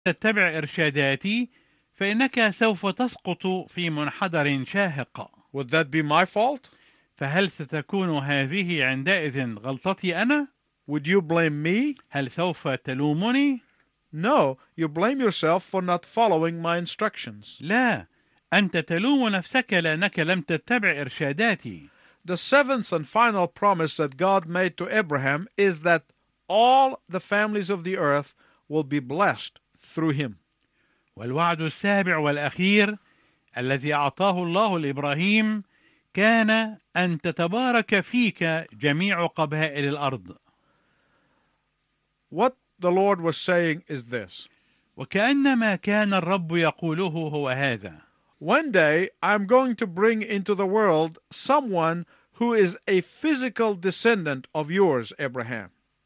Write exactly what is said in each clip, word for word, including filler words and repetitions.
تتبع إرشاداتي فإنك سوف تسقط في منحدر شاهق. Would that be my fault? فهل ستكون هذه عندئذ غلطتي أنا؟ Would you blame me? هل سوف تلومني؟ No, you blame yourself for not following my instructions. لا، أنت تلوم نفسك لأنك لم تتبع إرشاداتي. The seventh and final promise that God made to Abraham is that all the families of the earth will be blessed through him. والوعد السابع والأخير الذي أعطاه الله لإبراهيم كان أن تتبارك فيك جميع قبائل الأرض. What the Lord was saying is this. وكأنما كان الرب يقوله هو هذا: One day I'm going to bring into the world someone who is a physical descendant of yours, Abraham.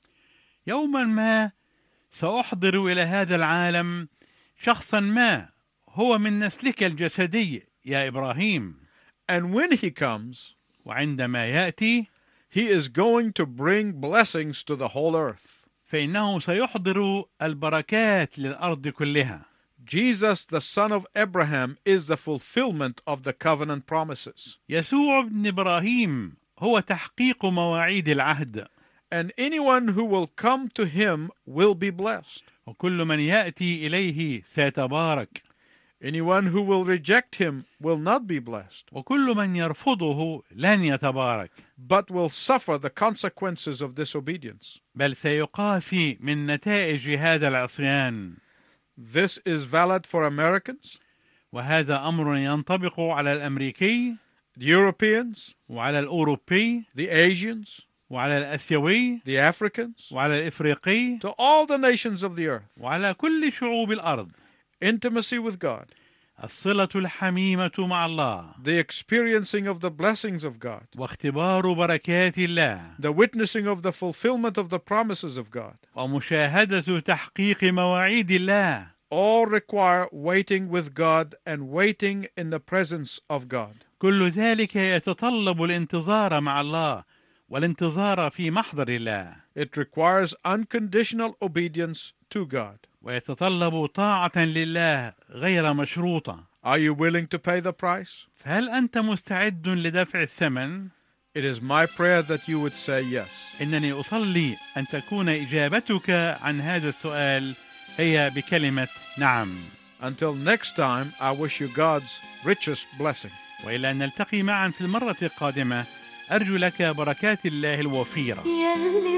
يوما ما سأحضر إلى هذا العالم شخصا ما هو من نسلك الجسدي يا إبراهيم. And when he comes, وعندما يأتي he is going to bring blessings to the whole earth. فإنه سيحضر البركات للأرض كلها. Jesus, the son of Abraham, is the fulfillment of the covenant promises. يسوع ابن إبراهيم هو تحقيق مواعيد العهد. And anyone who will come to him will be blessed. وكل من يأتي إليه سيتبارك. Anyone who will reject him will not be blessed, وكل من يرفضه لن يتبارك، but will suffer the consequences of disobedience. بل سيقاسي من نتائج هذا العصيان. This is valid for Americans, وهذا أمر ينطبق على الأمريكي، the Europeans, وعلى الأوروبي، the Asians, وعلى الآسيوي، the Africans, وعلى الإفريقي، to all the nations of the earth. وعلى كل شعوب الأرض. Intimacy with God, الصلة الحميمة مع الله، the experiencing of the blessings of God, واختبار بركات الله، the witnessing of the fulfillment of the promises of God, ومشاهدة تحقيق مواعيد الله، all require waiting with God and waiting in the presence of God. كل ذلك يتطلب الانتظار مع الله والانتظار في محضر الله. It requires unconditional obedience to God. ويتطلب طاعة لله غير مشروطة. Are you willing to pay the price? فهل أنت مستعد لدفع الثمن؟ It is my prayer that you would say yes. إنني أصلي أن تكون إجابتك عن هذا السؤال هي بكلمة نعم. Until next time, I wish you God's richest blessing. وإلى أن نلتقي معا في المرة القادمة، أرجو لك بركات الله الوفيرة.